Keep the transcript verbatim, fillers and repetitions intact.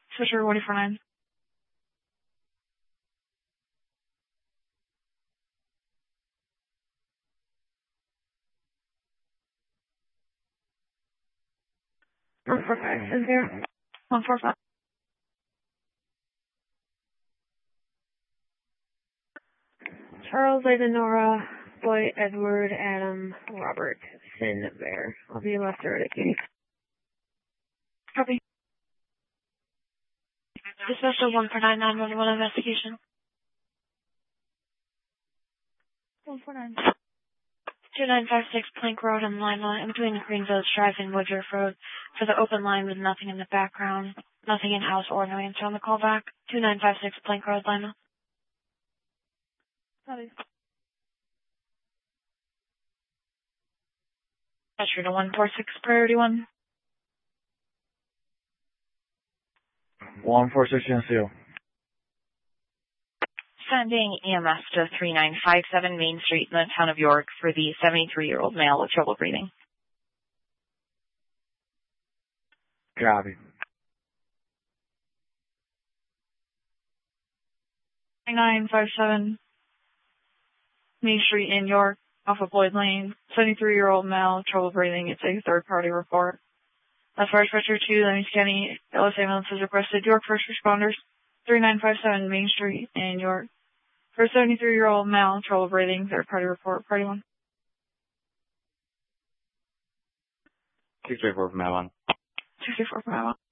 Switcher one four nine. one four five is there. one four five. Charles, Nora, Boy, Edward, Adam, Robert, Finn, Bear. I'll be left or right, Katie. Copy. Dispatch one four nine nine one one investigation. one four nine. two nine five six Plank Road and Lima, in between Green Village Drive and Woodruff Road, for the open line with nothing in the background, nothing in-house or no answer on the callback. two nine five six Plank Road, Lima. Copy. Dispatcher to one four six, priority one. one four six, Geneseo. Sending E M S to three nine five seven Main Street in the town of York for the seventy-three-year-old male with trouble breathing. Copy. nine five seven Main Street in York, off of Boyd Lane. seventy-three-year-old male, trouble breathing. It's a third-party report. That's Fire Dispatcher two, Lemmy County, L S ambulance has requested York first responders, three nine five seven Main Street in York. For a seventy-three-year-old male, trouble breathing, third-party report, party one. six three four from Madeline. six three four from Madeline.